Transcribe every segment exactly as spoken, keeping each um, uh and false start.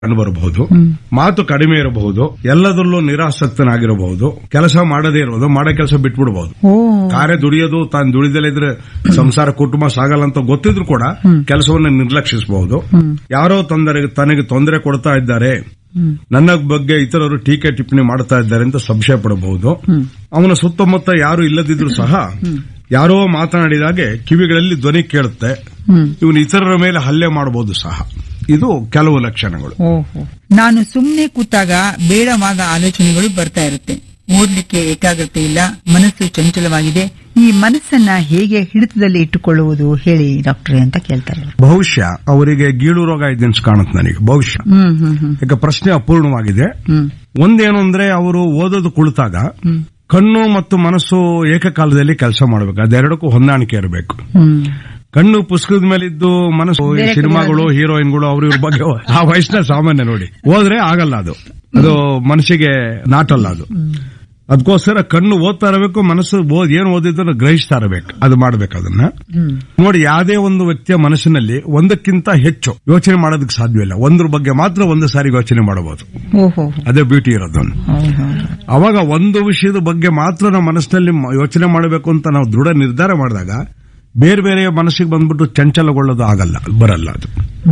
ಬರಬಹುದು, ಮಾತು ಕಡಿಮೆ ಇರಬಹುದು, ಎಲ್ಲದರಲ್ಲೂ ನಿರಾಸಕ್ತನಾಗಿರಬಹುದು, ಕೆಲಸ ಮಾಡದೇ ಇರಬಹುದು, ಮಾಡೋ ಕೆಲಸ ಬಿಟ್ಬಿಡಬಹುದು. ಕಾರ್ಯ ದುಡಿಯೋದು ತಾನು ದುಡಿದಲಿದ್ರೆ ಸಂಸಾರ ಕುಟುಂಬ ಸಾಗಲ್ಲ ಅಂತ ಗೊತ್ತಿದ್ರು ಕೂಡ ಕೆಲಸವನ್ನು ನಿರ್ಲಕ್ಷಿಸಬಹುದು. ಯಾರೋ ತೊಂದರೆ ತನಗೆ ತೊಂದರೆ ಕೊಡ್ತಾ ಇದ್ದಾರೆ, ನನ್ನ ಬಗ್ಗೆ ಇತರರು ಟೀಕೆ ಟಿಪ್ಪಣಿ ಮಾಡ್ತಾ ಇದ್ದಾರೆ ಅಂತ ಸಂಶಯ ಪಡಬಹುದು. ಅವನ ಸುತ್ತಮುತ್ತ ಯಾರು ಇಲ್ಲದಿದ್ರು ಸಹ ಯಾರೋ ಮಾತನಾಡಿದಾಗೆ ಕಿವಿಗಳಲ್ಲಿ ಧ್ವನಿ ಕೇಳುತ್ತೆ, ಇವನು ಇತರರ ಮೇಲೆ ಹಲ್ಲೆ ಮಾಡಬಹುದು ಸಹ. ಇದು ಕೆಲವು ಲಕ್ಷಣಗಳು. ನಾನು ಸುಮ್ಮನೆ ಕೂತಾಗ ಬೇಡವಾದ ಆಲೋಚನೆಗಳು ಬರ್ತಾ ಇರುತ್ತೆ, ಓದ್ಲಿಕ್ಕೆ ಏಕಾಗ್ರತೆ ಇಲ್ಲ, ಮನಸ್ಸು ಚಂಚಲವಾಗಿದೆ. ಈ ಮನಸ್ಸನ್ನ ಹೇಗೆ ಹಿಡಿತದಲ್ಲಿ ಇಟ್ಟುಕೊಳ್ಳುವುದು ಹೇಳಿ ಡಾಕ್ಟರ್ ಅಂತ ಕೇಳ್ತಾರೆ. ಬಹುಶಃ ಅವರಿಗೆ ಗೀಳು ರೋಗ ಇದೆ ಅಂತ ಕಾಣುತ್ತೆ ನನಗೆ. ಬಹುಶಃ ಈಗ ಪ್ರಶ್ನೆ ಅಪೂರ್ಣವಾಗಿದೆ. ಒಂದೇನು ಅಂದ್ರೆ ಅವರು ಓದೋದು ಕುಳಿತಾಗ ಕಣ್ಣು ಮತ್ತು ಮನಸ್ಸು ಏಕಕಾಲದಲ್ಲಿ ಕೆಲಸ ಮಾಡಬೇಕು, ಅದೆರಡಕ್ಕೂ ಹೊಂದಾಣಿಕೆ ಇರಬೇಕು. ಕಣ್ಣು ಪುಸ್ತಕದ ಮೇಲಿದ್ದು ಮನಸ್ಸು ಸಿನಿಮಾಗಳು, ಹೀರೋಯಿನ್ಗಳು ಅವ್ರ ಇವ್ರ ಬಗ್ಗೆ ಆ ವಯಸ್ಸಿನ ಸಾಮಾನ್ಯ ನೋಡಿ ಹೋದ್ರೆ ಆಗಲ್ಲ, ಅದು ಅದು ಮನಸ್ಸಿಗೆ ನಾಟಲ್ಲ. ಅದು ಅದಕ್ಕೋಸ್ಕರ ಕಣ್ಣು ಓದ್ತಾ ಇರಬೇಕು, ಮನಸ್ಸು ಏನು ಓದಿದ್ದನ್ನು ಗ್ರಹಿಸ್ತಾ ಇರಬೇಕು, ಅದು ಮಾಡಬೇಕು. ಅದನ್ನ ನೋಡಿ, ಯಾವುದೇ ಒಂದು ವ್ಯಕ್ತಿಯ ಮನಸ್ಸಿನಲ್ಲಿ ಒಂದಕ್ಕಿಂತ ಹೆಚ್ಚು ಯೋಚನೆ ಮಾಡೋದಕ್ಕೆ ಸಾಧ್ಯವಿಲ್ಲ. ಒಂದ್ರ ಬಗ್ಗೆ ಮಾತ್ರ ಒಂದು ಸಾರಿ ಯೋಚನೆ ಮಾಡಬಹುದು, ಅದೇ ಬ್ಯೂಟಿ ಇರೋದು. ಅವಾಗ ಒಂದು ವಿಷಯದ ಬಗ್ಗೆ ಮಾತ್ರ ನಾವು ಮನಸ್ಸಿನಲ್ಲಿ ಯೋಚನೆ ಮಾಡಬೇಕು ಅಂತ ನಾವು ದೃಢ ನಿರ್ಧಾರ ಮಾಡಿದಾಗ ಬೇರೆ ಬೇರೆ ಮನಸ್ಸಿಗೆ ಬಂದ್ಬಿಟ್ಟು ಚಂಚಲಗೊಳ್ಳೋದು ಆಗಲ್ಲ, ಬರಲ್ಲ ಅದು.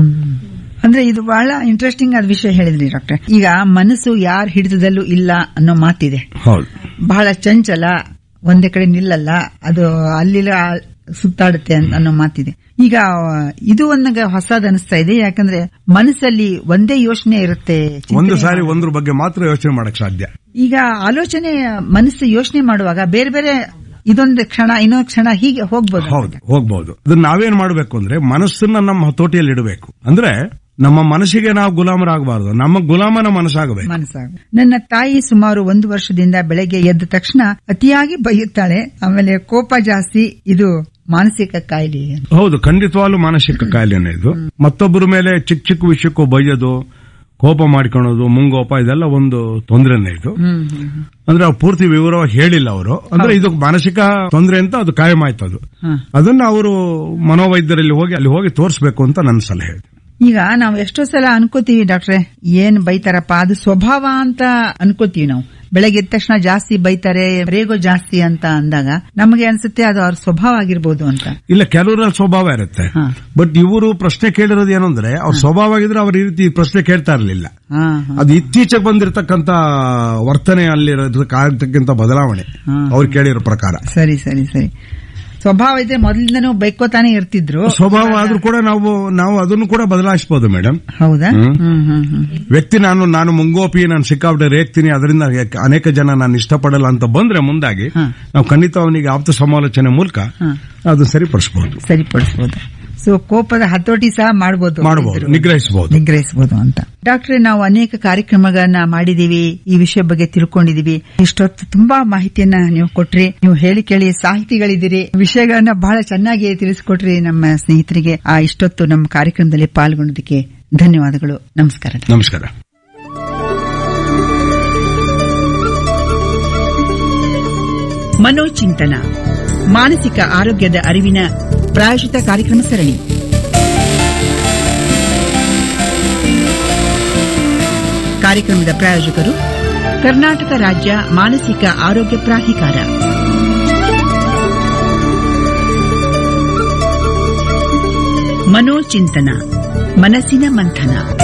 ಅಂದ್ರೆ ಇದು ಬಹಳ ಇಂಟ್ರೆಸ್ಟಿಂಗ್ ಆದ ವಿಷಯ ಹೇಳಿದ್ರಿ ಡಾಕ್ಟರ್. ಈಗ ಮನಸ್ಸು ಯಾರ ಹಿಡಿತದಲ್ಲೂ ಇಲ್ಲ ಅನ್ನೋ ಮಾತಿದೆ. ಹೌದು, ಬಹಳ ಚಂಚಲ, ಒಂದೇ ಕಡೆ ನಿಲ್ಲಲ್ಲ, ಅದು ಅಲ್ಲಿ ಸುತ್ತಾಡುತ್ತೆ ಅನ್ನೋ ಮಾತಿದೆ. ಈಗ ಇದು ನನಗೆ ಹೊಸದ ಅನಿಸ್ತಾ ಇದೆ, ಯಾಕಂದ್ರೆ ಮನಸ್ಸಲ್ಲಿ ಒಂದೇ ಯೋಚನೆ ಇರುತ್ತೆ, ಒಂದು ಸಾರಿ ಒಂದ್ರ ಬಗ್ಗೆ ಮಾತ್ರ ಯೋಚನೆ ಮಾಡಕ್ ಸಾಧ್ಯ. ಈಗ ಆಲೋಚನೆ ಮನಸ್ಸು ಯೋಚನೆ ಮಾಡುವಾಗ ಬೇರೆ ಬೇರೆ ಇದೊಂದು ಕ್ಷಣ ಇನ್ನೊಂದು ಕ್ಷಣ ಹೀಗೆ ಹೋಗ್ಬೋದು. ಹೌದು, ಹೋಗ್ಬಹುದು. ಅದನ್ನ ನಾವೇನ್ ಮಾಡಬೇಕು ಅಂದ್ರೆ ಮನಸ್ಸನ್ನ ನಮ್ಮ ಹತೋಟಿಯಲ್ಲಿ ಇಡಬೇಕು. ಅಂದ್ರೆ ನಮ್ಮ ಮನಸ್ಸಿಗೆ ನಾವು ಗುಲಾಮರಾಗಬಾರದು, ನಮ್ಮ ಗುಲಾಮನ ಮನಸ್ಸಾಗಬೇಕು. ಮನಸ್ಸಾಗ ನನ್ನ ತಾಯಿ ಸುಮಾರು ಒಂದು ವರ್ಷದಿಂದ ಬೆಳಗ್ಗೆ ಎದ್ದ ತಕ್ಷಣ ಅತಿಯಾಗಿ ಬೈಯುತ್ತಾಳೆ, ಆಮೇಲೆ ಕೋಪ ಜಾಸ್ತಿ. ಇದು ಮಾನಸಿಕ ಕಾಯಿಲೆ? ಹೌದು, ಖಂಡಿತವಾಗ್ಲೂ ಮಾನಸಿಕ ಕಾಯಿಲೆನೇ ಇದು. ಮತ್ತೊಬ್ಬರ ಮೇಲೆ ಚಿಕ್ಕ ಚಿಕ್ಕ ವಿಷಯಕ್ಕೂ ಬೈಯೋದು, ಕೋಪ ಮಾಡ್ಕೊಳ್ಳೋದು, ಮುಂಗೋಪ, ಇದೆಲ್ಲ ಒಂದು ತೊಂದರೆನೇ ಇದು. ಅಂದ್ರೆ ಅವ್ರು ಪೂರ್ತಿ ವಿವರವಾಗಿ ಹೇಳಿಲ್ಲ ಅವರು. ಅಂದ್ರೆ ಇದು ಮಾನಸಿಕ ತೊಂದರೆ ಅಂತ ಅದು ಕಾಯಂ ಆಯ್ತು. ಅದು ಅದನ್ನ ಅವರು ಮನೋವೈದ್ಯರಲ್ಲಿ ಹೋಗಿ ಅಲ್ಲಿ ಹೋಗಿ ತೋರಿಸಬೇಕು ಅಂತ ನನ್ನ ಸಲಹೆ. ಈಗ ನಾವು ಎಷ್ಟೋ ಸಲ ಅನ್ಕೋತೀವಿ ಡಾಕ್ಟ್ರೆ, ಏನ್ ಬೈತಾರಪ್ಪ, ಅದು ಸ್ವಭಾವ ಅಂತ ಅನ್ಕೋತೀವಿ ನಾವು. ಬೆಳಗ್ಗೆ ಎದ್ದ ತಕ್ಷಣ ಜಾಸ್ತಿ ಬೈತಾರೆ, ರೇಗೋ ಜಾಸ್ತಿ ಅಂತ ಅಂದಾಗ ನಮಗೆ ಅನ್ಸುತ್ತೆ ಅದು ಅವ್ರ ಸ್ವಭಾವ ಆಗಿರ್ಬೋದು ಅಂತ. ಇಲ್ಲ, ಕೆಲವರಲ್ಲಿ ಸ್ವಭಾವ ಇರುತ್ತೆ. ಬಟ್ ಇವರು ಪ್ರಶ್ನೆ ಕೇಳಿರೋದು ಏನು ಅಂದ್ರೆ ಅವ್ರ ಸ್ವಭಾವ ಆಗಿದ್ರೆ ಅವ್ರ ಈ ರೀತಿ ಪ್ರಶ್ನೆ ಕೇಳ್ತಾ ಇರಲಿಲ್ಲ. ಅದು ಇತ್ತೀಚೆಗೆ ಬಂದಿರತಕ್ಕಂತ ವರ್ತನೆ ಅಲ್ಲಿರತಕ್ಕಂತ ಬದಲಾವಣೆ ಅವ್ರು ಕೇಳಿರೋ ಪ್ರಕಾರ. ಸರಿ ಸರಿ ಸರಿ ಸ್ವಭಾವ ಇದ್ರೆ ಮೊದಲಿಂದನೂ ಬೈಕೋತಾನೆ ಇರ್ತಿದ್ರು. ಸ್ವಭಾವ ಆದ್ರೂ ಕೂಡ ನಾವು ನಾವು ಅದನ್ನು ಕೂಡ ಬದಲಾಯಿಸಬಹುದು ಮೇಡಮ್. ಹೌದಾ? ವ್ಯಕ್ತಿ ನಾನು ನಾನು ಮುಂಗೋಪಿ, ನಾನು ಸಿಕ್ಕಾಪಟ್ಟೆ ರೇಗ್ತೀನಿ, ಅದರಿಂದ ಅನೇಕ ಜನ ನಾನು ಇಷ್ಟಪಡಲ್ಲ ಅಂತ ಬಂದ್ರೆ ಮುಂದಾಗಿ ನಾವು ಖಂಡಿತ ಅವನಿಗೆ ಆಪ್ತ ಸಮಾಲೋಚನೆ ಮೂಲಕ ಅದು ಸರಿಪಡಿಸಬಹುದು ಸರಿಪಡಿಸಬಹುದು ಸೊ ಕೋಪದ ಹತೋಟಿ ಸಹ ಮಾಡಬಹುದು, ಮಾಡಬಹುದು, ನಿಗ್ರಹಿಸಬಹುದು ನಿಗ್ರಹಿಸಬಹುದು ಅಂತ. ಡಾಕ್ಟ್ರೆ, ನಾವು ಅನೇಕ ಕಾರ್ಯಕ್ರಮಗಳನ್ನ ಮಾಡಿದೀವಿ, ಈ ವಿಷಯ ಬಗ್ಗೆ ತಿಳ್ಕೊಂಡಿದೀವಿ. ಇಷ್ಟೊತ್ತು ತುಂಬಾ ಮಾಹಿತಿಯನ್ನ ನೀವು ಕೊಟ್ರಿ. ನೀವು ಹೇಳಿ ಕೇಳಿ ಸಾಹಿತಿಗಳಿದ್ದೀರಿ, ವಿಷಯಗಳನ್ನ ಬಹಳ ಚೆನ್ನಾಗಿ ತಿಳಿಸಿಕೊಟ್ರಿ ನಮ್ಮ ಸ್ನೇಹಿತರಿಗೆ. ಆ ಇಷ್ಟೊತ್ತು ನಮ್ಮ ಕಾರ್ಯಕ್ರಮದಲ್ಲಿ ಪಾಲ್ಗೊಂಡದಕ್ಕೆ ಧನ್ಯವಾದಗಳು. ನಮಸ್ಕಾರ. ನಮಸ್ಕಾರ. ಮನೋಚಿಂತನ, ಮಾನಸಿಕ ಆರೋಗ್ಯದ ಅರಿವಿನ ಪ್ರಾಯೋಜಿತ ಕಾರ್ಯಕ್ರಮ ಸರಣಿ. ಕಾರ್ಯಕ್ರಮದ ಪ್ರಾಯೋಜಕರು ಕರ್ನಾಟಕ ರಾಜ್ಯ ಮಾನಸಿಕ ಆರೋಗ್ಯ ಪ್ರಾಧಿಕಾರ. ಮನೋಚಿಂತನ, ಮನಸ್ಸಿನ ಮಂಥನ.